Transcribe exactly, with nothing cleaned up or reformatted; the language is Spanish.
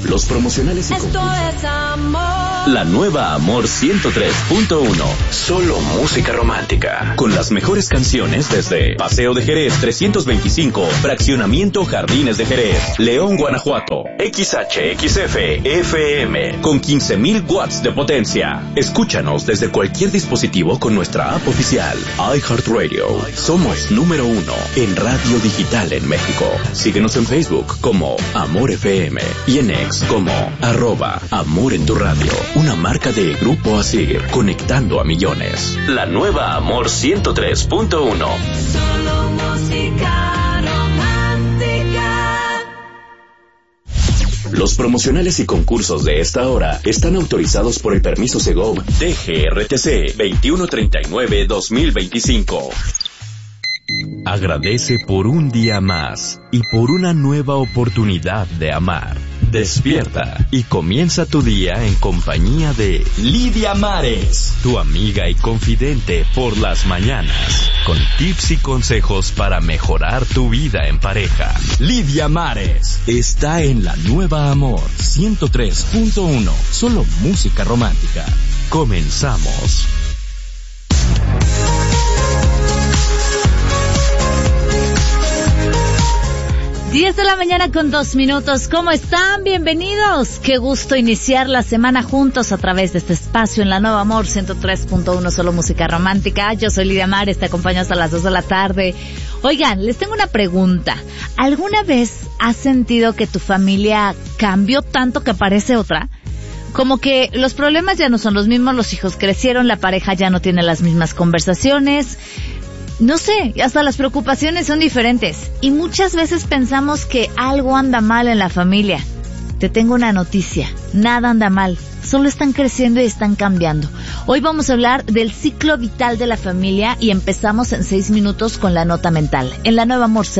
Los promocionales y Esto concursos. es amor. La nueva Amor ciento tres punto uno. Solo música romántica. Con las mejores canciones desde Paseo de Jerez trescientos veinticinco, Fraccionamiento Jardines de Jerez, León, Guanajuato. X H X F F M con quince mil watts de potencia. Escúchanos desde cualquier dispositivo con nuestra app oficial. iHeartRadio. Somos número uno en radio digital en México. Síguenos en Facebook como Amor F M y en X como arroba Amor en tu radio. Una marca de Grupo Asir, conectando a millones. La nueva Amor ciento tres punto uno. Solo música romántica. Los promocionales y concursos de esta hora están autorizados por el permiso Segov D G R T C veintiuno treinta y nueve guión dos mil veinticinco. Agradece por un día más y por una nueva oportunidad de amar. Despierta y comienza tu día en compañía de Lidia Mares, tu amiga y confidente por las mañanas, con tips y consejos para mejorar tu vida en pareja. Lidia Mares está en la nueva Amor ciento tres punto uno, solo música romántica. Comenzamos. diez de la mañana con dos minutos. ¿Cómo están? Bienvenidos. Qué gusto iniciar la semana juntos a través de este espacio en la Nueva Amor ciento tres punto uno, solo música romántica. Yo soy Lidia Mares, te acompaño hasta las dos de la tarde. Oigan, les tengo una pregunta. ¿Alguna vez has sentido que tu familia cambió tanto que parece otra? Como que los problemas ya no son los mismos, los hijos crecieron, la pareja ya no tiene las mismas conversaciones. No sé, hasta las preocupaciones son diferentes y muchas veces pensamos que algo anda mal en la familia. Te tengo una noticia, nada anda mal, solo están creciendo y están cambiando. Hoy vamos a hablar del ciclo vital de la familia y empezamos en seis minutos con la nota mental. En la Nueva Amor